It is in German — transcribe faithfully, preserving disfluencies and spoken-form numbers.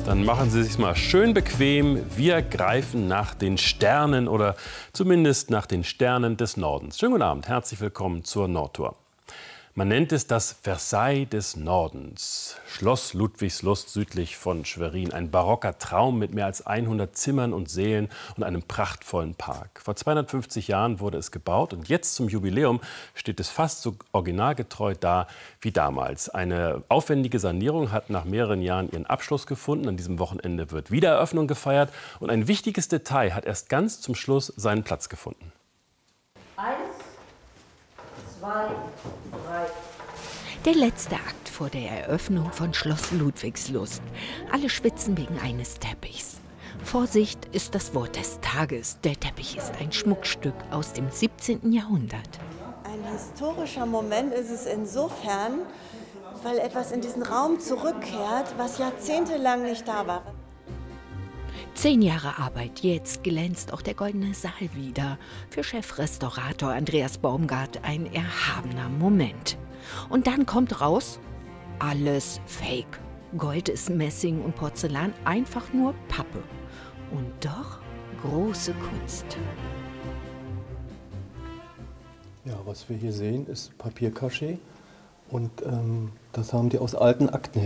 Dann machen Sie sich mal schön bequem. Wir greifen nach den Sternen oder zumindest nach den Sternen des Nordens. Schönen guten Abend, herzlich willkommen zur Nordtour. Man nennt es das Versailles des Nordens. Schloss Ludwigslust südlich von Schwerin. Ein barocker Traum mit mehr als hundert Zimmern und Sälen und einem prachtvollen Park. Vor zweihundertfünfzig Jahren wurde es gebaut und jetzt zum Jubiläum steht es fast so originalgetreu da wie damals. Eine aufwendige Sanierung hat nach mehreren Jahren ihren Abschluss gefunden. An diesem Wochenende wird Wiedereröffnung gefeiert. Und ein wichtiges Detail hat erst ganz zum Schluss seinen Platz gefunden. Eins, zwei, drei. Der letzte Akt vor der Eröffnung von Schloss Ludwigslust. Alle schwitzen wegen eines Teppichs. Vorsicht ist das Wort des Tages. Der Teppich ist ein Schmuckstück aus dem siebzehnten Jahrhundert. Ein historischer Moment ist es insofern, weil etwas in diesen Raum zurückkehrt, was jahrzehntelang nicht da war. Zehn Jahre Arbeit, jetzt glänzt auch der Goldene Saal wieder. Für Chefrestaurator Andreas Baumgart ein erhabener Moment. Und dann kommt raus, alles Fake. Gold ist Messing und Porzellan einfach nur Pappe. Und doch große Kunst. Ja, was wir hier sehen, ist Papier-Caché. Und ähm, das haben die aus alten Akten her.